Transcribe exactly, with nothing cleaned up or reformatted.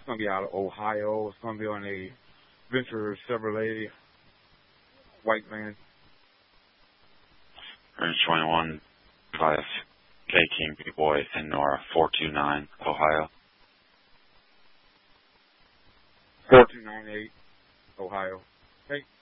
It's going to be out of Ohio. It's going to be on a Venture Chevrolet white van. Range twenty-one, Class K King B Boy, Nora four two nine, Ohio. four two nine eight, Ohio. Hey.